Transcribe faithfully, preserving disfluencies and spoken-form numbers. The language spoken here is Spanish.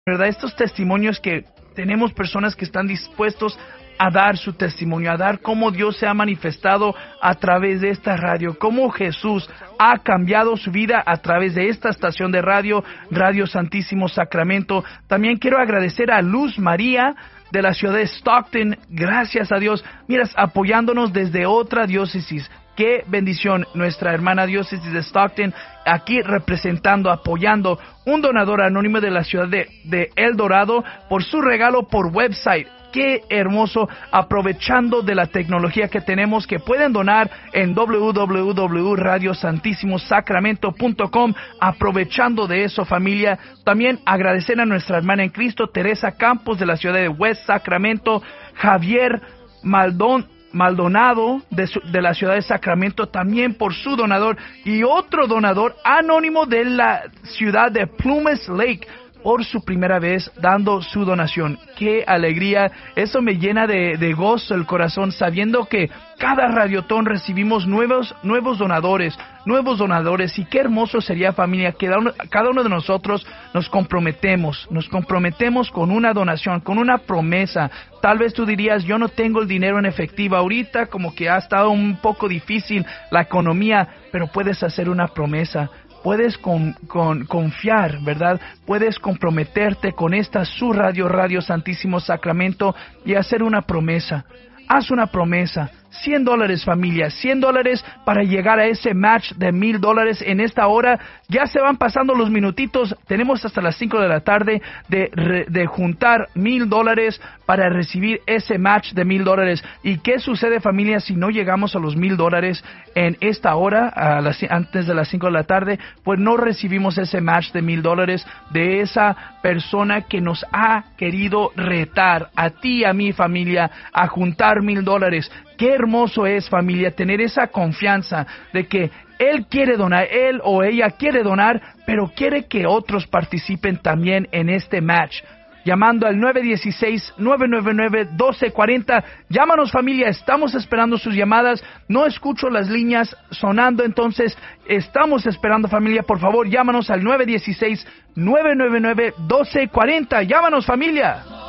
¿verdad? Estos testimonios que tenemos personas que están dispuestos a dar su testimonio, a dar cómo Dios se ha manifestado a través de esta radio, cómo Jesús ha cambiado su vida a través de esta estación de radio, Radio Santísimo Sacramento. También quiero agradecer a Luz María de la ciudad de Stockton, gracias a Dios, miras, apoyándonos desde otra diócesis. Qué bendición, nuestra hermana diócesis de Stockton, aquí representando, apoyando, un donador anónimo de la ciudad de, de El Dorado por su regalo por website. Qué hermoso, aprovechando de la tecnología que tenemos, que pueden donar en doble u doble u doble u punto radio santísimo sacramento punto com, aprovechando de eso, familia. También agradecer a nuestra hermana en Cristo, Teresa Campos, de la ciudad de West Sacramento, Javier Maldon, Maldonado, de, su, de la ciudad de Sacramento, también por su donador, y otro donador anónimo de la ciudad de Plumas Lake, por su primera vez dando su donación. ¡Qué alegría! Eso me llena de, de gozo el corazón, sabiendo que cada radiotón recibimos nuevos, nuevos donadores, nuevos donadores, y qué hermoso sería, familia, que cada uno, cada uno de nosotros nos comprometemos, nos comprometemos con una donación, con una promesa. Tal vez tú dirías, yo no tengo el dinero en efectivo ahorita, como que ha estado un poco difícil la economía, pero puedes hacer una promesa. Puedes con, con, confiar, ¿verdad? Puedes comprometerte con esta su radio, Radio Santísimo Sacramento, y hacer una promesa. Haz una promesa. cien dólares, familia, cien dólares para llegar a ese match de mil dólares en esta hora. Ya se van pasando los minutitos, tenemos hasta las cinco de la tarde de, de juntar mil dólares para recibir ese match de mil dólares. ¿Y qué sucede, familia, si no llegamos a los mil dólares en esta hora, a las, antes de las cinco de la tarde? Pues no recibimos ese match de mil dólares de esa persona que nos ha querido retar, a ti y a mi familia, a juntar mil dólares. Qué hermoso es, familia, tener esa confianza de que él quiere donar, él o ella quiere donar, pero quiere que otros participen también en este match. Llamando al nueve uno seis, nueve nueve nueve, uno dos cuatro cero. Llámanos, familia, estamos esperando sus llamadas. No escucho las líneas sonando, entonces estamos esperando, familia. Por favor, llámanos al nueve uno seis, nueve nueve nueve, uno dos cuatro cero. Llámanos, familia.